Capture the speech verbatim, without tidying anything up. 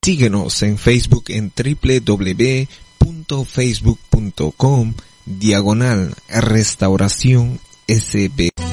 Síguenos en Facebook en doble u doble u doble u punto facebook punto com diagonal restauración S B.